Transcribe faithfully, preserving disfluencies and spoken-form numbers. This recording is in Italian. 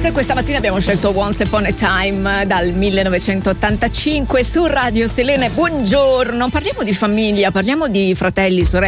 Band. Questa mattina abbiamo scelto Once Upon a Time dal millenovecentottantacinque su Radio Selene. Buongiorno, parliamo di famiglia, parliamo di fratelli, sorelle,